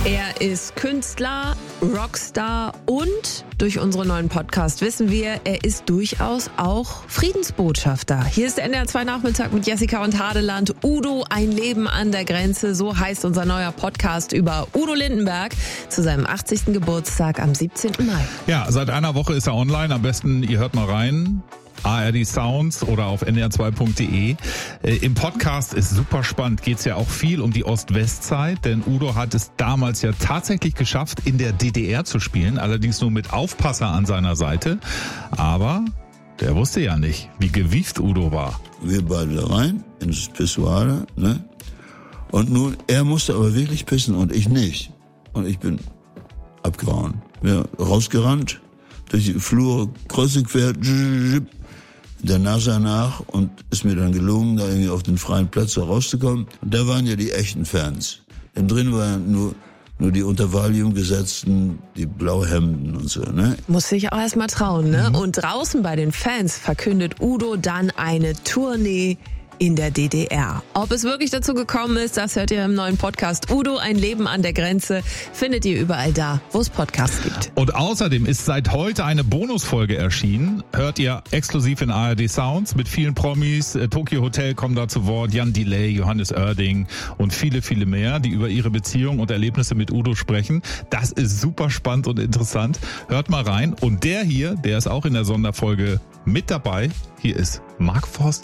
Er ist Künstler, Rockstar und durch unseren neuen Podcast wissen wir, er ist durchaus auch Friedensbotschafter. Hier ist der NDR 2 Nachmittag mit Jessica und Hadeland. Udo, ein Leben an der Grenze, so heißt unser neuer Podcast über Udo Lindenberg zu seinem 80. Geburtstag am 17. Mai. Ja, seit einer Woche ist er online. Am besten, ihr hört mal rein. ARD Sounds oder auf ndr2.de. Im Podcast ist super spannend, geht es ja auch viel um die Ost-West-Zeit, denn Udo hat es damals ja tatsächlich geschafft, in der DDR zu spielen, allerdings nur mit Aufpasser an seiner Seite. Aber der wusste ja nicht, wie gewieft Udo war. Wir beide rein ins Pissoir, ne? Und nun, er musste aber wirklich pissen und ich nicht. Und ich bin abgehauen. Ja, rausgerannt, durch die Flur, kreuz und quer, der NASA nach und ist mir dann gelungen, da irgendwie auf den freien Platz rauszukommen. Und da waren ja die echten Fans. Denn drin waren nur die unter Valium gesetzten, die Blauhemden und so, ne? Muss sich auch erst mal trauen, ne? Und draußen bei den Fans verkündet Udo dann eine Tournee in der DDR. Ob es wirklich dazu gekommen ist, das hört ihr im neuen Podcast Udo, ein Leben an der Grenze, findet ihr überall da, wo es Podcasts gibt. Und außerdem ist seit heute eine Bonusfolge erschienen, hört ihr exklusiv in ARD Sounds mit vielen Promis, Tokyo Hotel kommen da zu Wort, Jan Delay, Johannes Oerding und viele, viele mehr, die über ihre Beziehung und Erlebnisse mit Udo sprechen. Das ist super spannend und interessant. Hört mal rein. Und der hier, der ist auch in der Sonderfolge mit dabei. Hier ist Mark Forster.